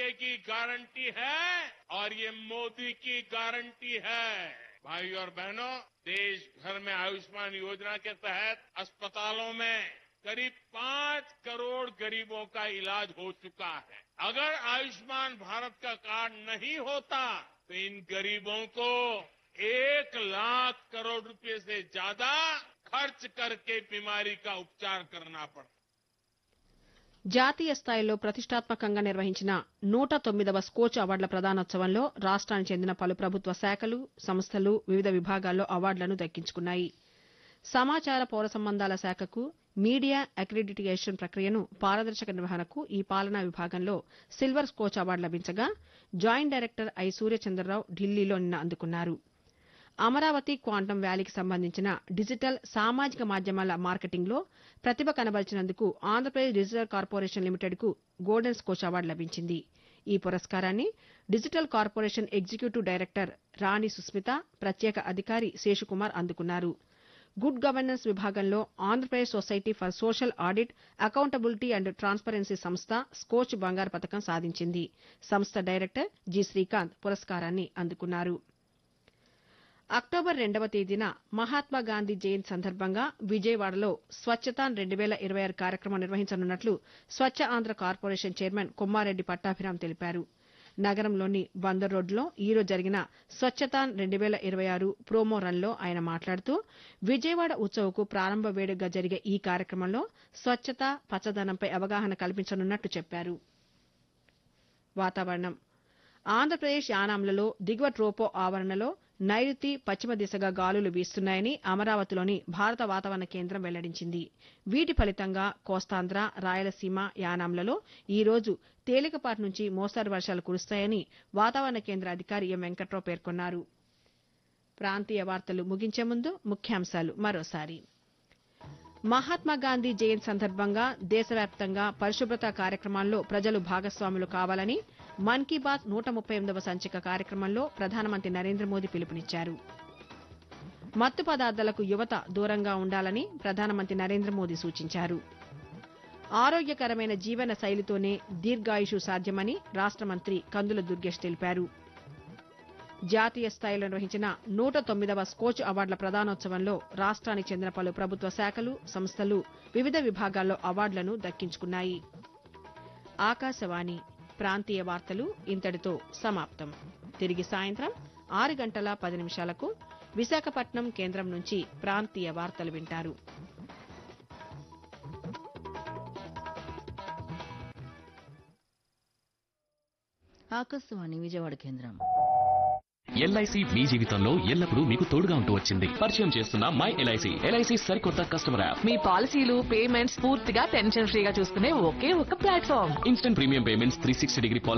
की गारंटी है और ये मोदी की गारंटी है। भाई और बहनों, देश भर में आयुष्मान योजना के तहत अस्पतालों में करीब 5 करोड़ गरीबों का इलाज हो चुका है। अगर आयुष्मान भारत का कार्ड नहीं होता तो इन गरीबों को 1 लाख करोड़ रुपए से ज्यादा खर्च करके बीमारी का उपचार करना पड़ता। జాతీయ స్థాయిలో ప్రతిష్టాత్మకంగా నిర్వహించిన 109వ స్కోచ్ అవార్డుల ప్రదానోత్సవంలో రాష్ట్రానికి చెందిన పలు ప్రభుత్వ శాఖలు, సంస్థలు వివిధ విభాగాల్లో అవార్డులను దక్కించుకున్నాయి. సమాచార పౌర సంబంధాల శాఖకు మీడియా అక్రిడిటేషన్ ప్రక్రియను పారదర్శక నిర్వహణకు ఈ పాలనా విభాగంలో silver Skoch award లభించగా joint director I Suryachandra Rao ఢిల్లీలో నిన్న అందుకున్నారు. అమరావతి క్వాంటం వ్యాలీకి సంబంధించిన డిజిటల్ సామాజిక మాధ్యమాల మార్కెటింగ్లో ప్రతిభ కనబరిచినందుకు ఆంధ్రప్రదేశ్ డిజిటల్ కార్పొరేషన్ లిమిటెడ్కు గోల్డెన్ స్కోచ్ అవార్డు లభించింది. ఈ పురస్కారాన్ని డిజిటల్ కార్పొరేషన్ ఎగ్జిక్యూటివ్ డైరెక్టర్ రాణి సుస్మిత, ప్రత్యేక అధికారి శేషుకుమార్ అందుకున్నారు. గుడ్ గవర్నెన్స్ విభాగంలో Andhra Pradesh society for social audit, accountability and transparency సంస్థ స్కోచ్ బంగారు పతకం సాధించింది. సంస్థ డైరెక్టర్ జి శ్రీకాంత్ పురస్కారాన్ని అందుకున్నారు. అక్టోబర్ 2వ తేదీన మహాత్మాగాంధీ జయంతి సందర్భంగా విజయవాడలో స్వచ్ఛతాన్ 2026 కార్యక్రమం నిర్వహించనున్నట్లు స్వచ్ఛ ఆంధ్ర కార్పొరేషన్ చైర్మన్ కొమ్మారెడ్డి పట్టాభిరామ్ తెలిపారు. నగరంలోని బందర్ రోడ్డులో ఈరోజు జరిగిన స్వచ్ఛతాన్ 2026 ప్రోమో రన్లో ఆయన మాట్లాడుతూ విజయవాడ ఉత్సవకు ప్రారంభ వేడుకగా జరిగే ఈ కార్యక్రమంలో స్వచ్ఛత, పచ్చదనంపై అవగాహన కల్పించనున్నట్టు చెప్పారు. వాతావరణం. ఆంధ్రప్రదేశ్ యానాంలలో దిగువ ట్రోపో ఆవరణలో నైరుతి పశ్చిమ దిశగా గాలులు వీస్తున్నాయని అమరావతిలోని భారత వాతావరణ కేంద్రం వెల్లడించింది. వీటి ఫలితంగా కోస్తాంధ్ర, రాయలసీమ, యానాంలలో ఈ రోజు తేలికపాటి నుంచి మోస్తరు వర్షాలు కురుస్తాయని వాతావరణ కేంద్ర అధికారి ఎం వెంకట్రావు పేర్కొన్నారు. ప్రాంతీయ వార్తలు ముగించే ముందు ముఖ్యాంశాలు మరోసారి. మహాత్మాగాంధీ జయంతి సందర్భంగా దేశవ్యాప్తంగా పరిశుభ్రత కార్యక్రమాల్లో ప్రజలు భాగస్వాములు కావాలని మన్ కీ బాత్ 138వ సంచిక కార్యక్రమంలో ప్రధానమంత్రి నరేంద్ర మోదీ పిలుపునిచ్చారు. మత్తు పదార్థాలకు యువత దూరంగా ఉండాలని ప్రధానమంత్రి నరేంద్ర మోదీ సూచించారు. ఆరోగ్యకరమైన జీవన శైలితోనే దీర్ఘాయుషు సాధ్యమని రాష్ట మంత్రి కందుల దుర్గేష్ తెలిపారు. జాతీయ స్థాయిలో నిర్వహించిన 109వ స్కోచ్ అవార్డుల ప్రదానోత్సవంలో రాష్ట్రానికి చెందిన పలు ప్రభుత్వ శాఖలు, సంస్థలు వివిధ విభాగాల్లో అవార్డులను దక్కించుకున్నాయి. ఆకాశవాణి ప్రాంతీయ వార్తలు ఇంతటితో సమాప్తం. తిరిగి సాయంత్రం 6:10 విశాఖపట్నం కేంద్రం నుంచి ప్రాంతీయ వార్తలు వింటారు. ఆకాశవాణి విజయవాడ కేంద్రం. ఎల్ఐసి మీ జీవితంలో ఎల్లప్పుడూ మీకు తోడుగా ఉంటూ వచ్చింది. పరిచయం చేస్తున్న మై ఎల్ఐసి. ఎల్ఐసి సరికొత్త కస్టమర్ యాప్. మీ పాలసీలు, పేమెంట్స్ పూర్తిగా టెన్షన్ ఫ్రీగా చూసుకునే ఒకే ఒక platform. Instant premium payments, 360 degree